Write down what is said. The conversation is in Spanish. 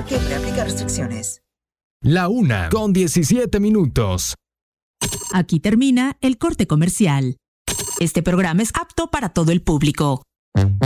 Siempre aplica restricciones. 1:17. Aquí termina el corte comercial. Este programa es apto para todo el público.